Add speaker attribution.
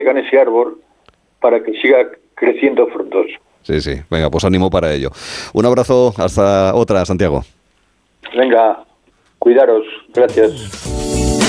Speaker 1: ese árbol para que siga creciendo frondoso.
Speaker 2: Sí, sí. Venga, pues ánimo para ello. Un abrazo, hasta otra, Santiago.
Speaker 1: Venga, cuidaros. Gracias.